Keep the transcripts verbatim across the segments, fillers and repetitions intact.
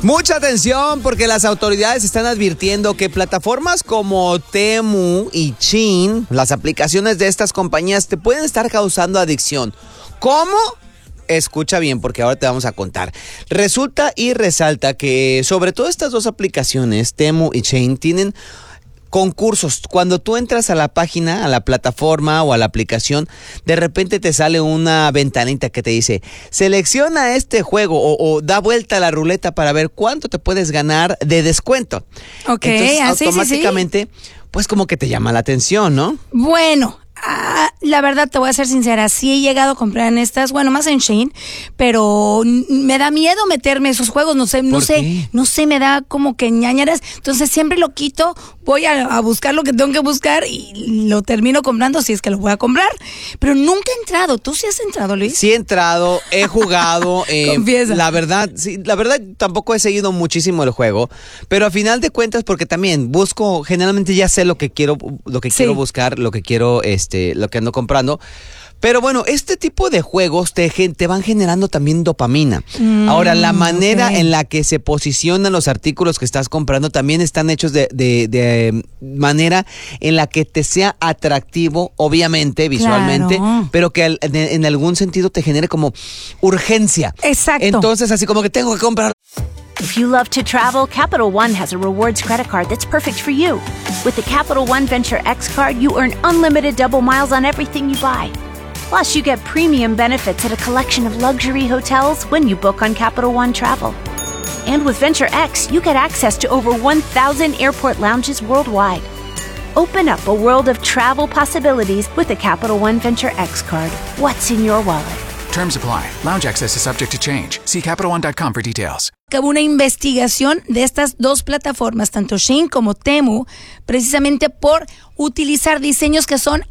Mucha atención porque las autoridades están advirtiendo que plataformas como Temu y Shein, las aplicaciones de estas compañías, te pueden estar causando adicción. ¿Cómo? Escucha bien porque ahora te vamos a contar. Resulta y resalta que sobre todo estas dos aplicaciones, Temu y Shein, tienen concursos. Cuando tú entras a la página, a la plataforma o a la aplicación, de repente te sale una ventanita que te dice, selecciona este juego o, o da vuelta a la ruleta para ver cuánto te puedes ganar de descuento. Ok, entonces así, automáticamente, sí, sí. Pues como que te llama la atención, ¿no? Bueno, ah, la verdad te voy a ser sincera, sí he llegado a comprar en estas, bueno, más en Shein, pero me da miedo meterme esos juegos, no sé, no sé, qué? no sé, me da como que ñañaras, entonces siempre lo quito, voy a, a buscar lo que tengo que buscar y lo termino comprando si es que lo voy a comprar, pero nunca he entrado. ¿Tú sí has entrado, Luis? Sí he entrado, he jugado, eh, Confiesa. La verdad, sí, la verdad tampoco he seguido muchísimo el juego, pero a final de cuentas porque también busco, generalmente ya sé lo que quiero, lo que Sí. quiero buscar, lo que quiero, este, lo que ando comprando. Pero bueno, este tipo de juegos te, te van generando también dopamina. Mm, Ahora, la manera okay. en la que se posicionan los artículos que estás comprando también están hechos de, de, de manera en la que te sea atractivo, obviamente, visualmente, claro. pero que al, en, en algún sentido te genere como urgencia. Exacto. Entonces, así como que tengo que comprar. If you love to travel, Capital One has a rewards credit card that's perfect for you. With the Capital One Venture X card, you earn unlimited double miles on everything you buy. Plus, you get premium benefits at a collection of luxury hotels when you book on Capital One Travel. And with Venture X, you get access to over one thousand airport lounges worldwide. Open up a world of travel possibilities with the Capital One Venture X card. What's in your wallet? Terms apply. Lounge access is subject to change. See Capital One dot com for details. Acabó una investigación de estas dos plataformas, tanto Shein como Temu, precisamente por utilizar diseños que son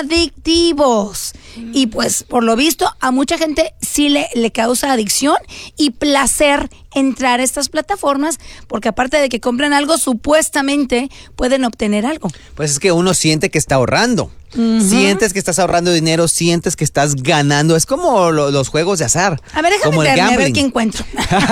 adictivos. Y pues, por lo visto, a mucha gente sí le, le causa adicción y placer entrar a estas plataformas, porque aparte de que compran algo, supuestamente pueden obtener algo. Pues es que uno siente que está ahorrando. Uh-huh. Sientes que estás ahorrando dinero, sientes que estás ganando. Es como lo, los juegos de azar. A ver, déjame meterme, a ver qué encuentro.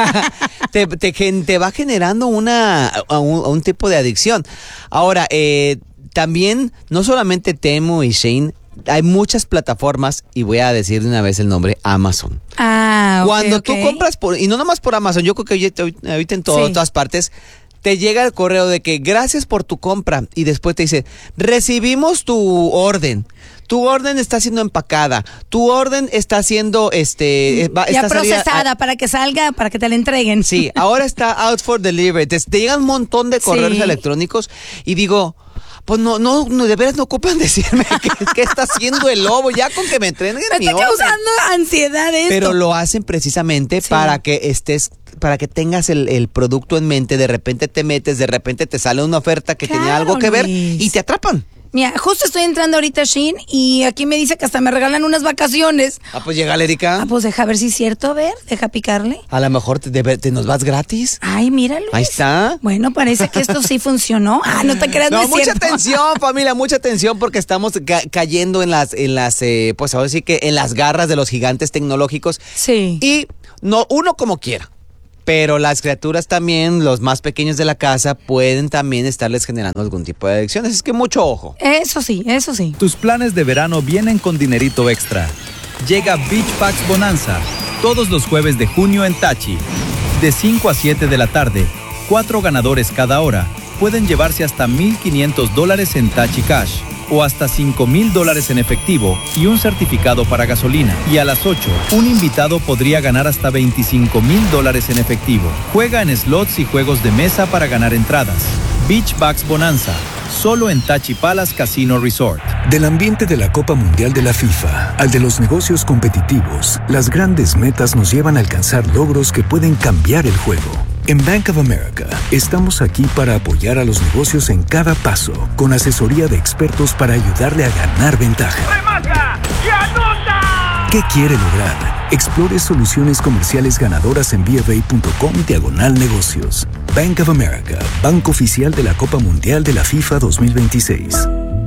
te, te, te va generando una, a un, a un tipo de adicción. Ahora, eh, también, no solamente Temu y Shein, hay muchas plataformas, y voy a decir de una vez el nombre, Amazon. Ah, ok, Cuando okay. tú compras, por, y no nomás por Amazon, yo creo que ahorita, ahorita en todo, sí. todas partes, te llega el correo de que gracias por tu compra, y después te dice, recibimos tu orden. Tu orden está siendo empacada. Tu orden está siendo este va, ya está procesada a, para que salga, para que te la entreguen. Sí, ahora está out for delivery. Te, te llegan un montón de correos sí. electrónicos y digo, pues no, no, no, de veras no ocupan decirme qué, qué está haciendo el lobo, ya con que me entreguen me mi está orden. causando ansiedad esto. Pero lo hacen precisamente sí. para que estés, para que tengas el, el producto en mente. De repente te metes, de repente te sale una oferta que claro, tenía algo que ver Luis. y te atrapan. Mira, justo estoy entrando ahorita a Shein y aquí me dice que hasta me regalan unas vacaciones. Ah, pues llegale, Erika. Ah, pues deja ver si es cierto, a ver, deja picarle. A lo mejor te, te, te nos vas gratis. Ay, mira, Luis. Ahí está. Bueno, parece que esto sí funcionó. Ah, no te creas, no, no es mucha cierto. atención, familia, mucha atención porque estamos ca- cayendo en las, en las, eh, pues ahora sí que en las garras de los gigantes tecnológicos. Sí. Y no, uno como quiera. Pero las criaturas también, los más pequeños de la casa, pueden también estarles generando algún tipo de adicciones. Es que mucho ojo. Eso sí, eso sí. Tus planes de verano vienen con dinerito extra. Llega Beach Packs Bonanza todos los jueves de junio en Tachi. De cinco a siete de la tarde, cuatro ganadores cada hora pueden llevarse hasta mil quinientos dólares en Tachi Cash o hasta cinco mil dólares en efectivo y un certificado para gasolina. Y a las ocho, un invitado podría ganar hasta veinticinco mil dólares en efectivo. Juega en slots y juegos de mesa para ganar entradas. Beach Bucks Bonanza, solo en Tachi Palace Casino Resort. Del ambiente de la Copa Mundial de la FIFA al de los negocios competitivos, las grandes metas nos llevan a alcanzar logros que pueden cambiar el juego. En Bank of America, estamos aquí para apoyar a los negocios en cada paso, con asesoría de expertos para ayudarle a ganar ventaja. ¡Remata y anota! ¿Qué quiere lograr? Explore soluciones comerciales ganadoras en bfa.com diagonal negocios. Bank of America, banco oficial de la Copa Mundial de la FIFA dos mil veintiséis.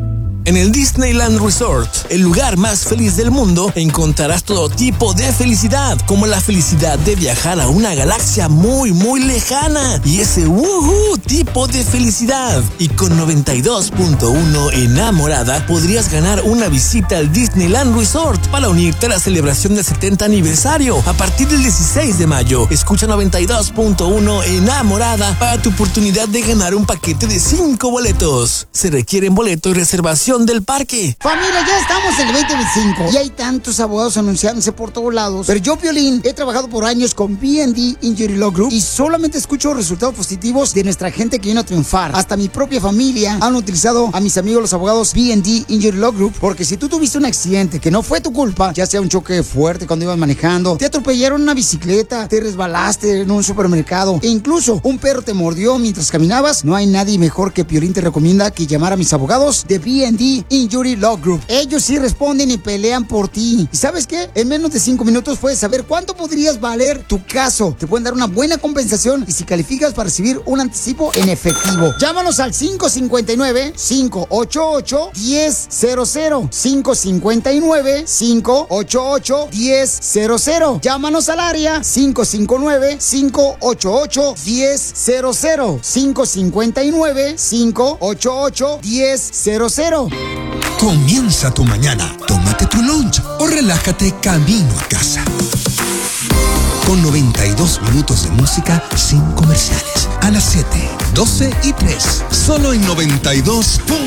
En el Disneyland Resort, el lugar más feliz del mundo, encontrarás todo tipo de felicidad, como la felicidad de viajar a una galaxia muy, muy lejana y ese woohoo tipo de felicidad. Y con noventa y dos punto uno enamorada, podrías ganar una visita al Disneyland Resort para unirte a la celebración del setenta aniversario a partir del dieciséis de mayo. Escucha noventa y dos punto uno enamorada para tu oportunidad de ganar un paquete de cinco boletos. Se requieren boletos y reservación del parque. Familia, ya estamos en el veinte veinticinco y hay tantos abogados anunciándose por todos lados. Pero yo, Piolín, he trabajado por años con B and D Injury Law Group y solamente escucho resultados positivos de nuestra gente que vino a triunfar. Hasta mi propia familia han utilizado a mis amigos los abogados B and D Injury Law Group, porque si tú tuviste un accidente que no fue tu culpa, ya sea un choque fuerte cuando ibas manejando, te atropellaron en una bicicleta, te resbalaste en un supermercado e incluso un perro te mordió mientras caminabas, no hay nadie mejor que Piolín te recomienda que llamar a mis abogados de B and D Injury Law Group. Ellos sí responden y pelean por ti. ¿Y sabes qué? En menos de cinco minutos puedes saber cuánto podrías valer tu caso. Te pueden dar una buena compensación y si calificas para recibir un anticipo en efectivo. Llámanos al cinco cinco nueve, cinco ocho ocho, uno cero cero cero. cinco cinco nueve, cinco ocho ocho, uno cero cero. Llámanos al área cinco cinco nueve, cinco ocho ocho, uno cero cero. cinco cinco nueve, cinco ocho ocho, uno cero cero. Comienza tu mañana, tómate tu lunch o relájate camino a casa. Con noventa y dos minutos de música sin comerciales. A las siete, doce y tres. Solo en noventa y dos.